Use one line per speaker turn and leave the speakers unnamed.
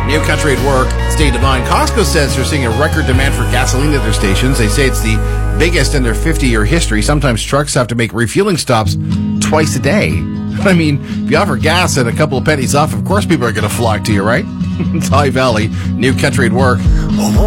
New Country at Work, State of Mind. Costco says they're seeing a record demand for gasoline at their stations. They say it's the biggest in their 50-year history. Sometimes trucks have to make refueling stops twice a day. I mean, if you offer gas at a couple of pennies off, of course people are going to flock to you, right? It's High Valley, New Country at Work.